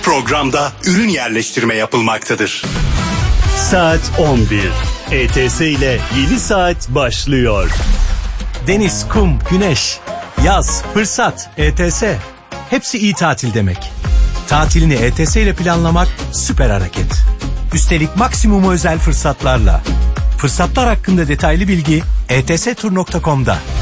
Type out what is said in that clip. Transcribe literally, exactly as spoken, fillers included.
programda ürün yerleştirme yapılmaktadır. Saat on bir. E T S ile yeni saat başlıyor. Deniz, kum, güneş, yaz, fırsat, E T S. Hepsi iyi tatil demek. Tatilini E T S ile planlamak süper hareket. Üstelik maksimum özel fırsatlarla. Fırsatlar hakkında detaylı bilgi e t s tur nokta com'da.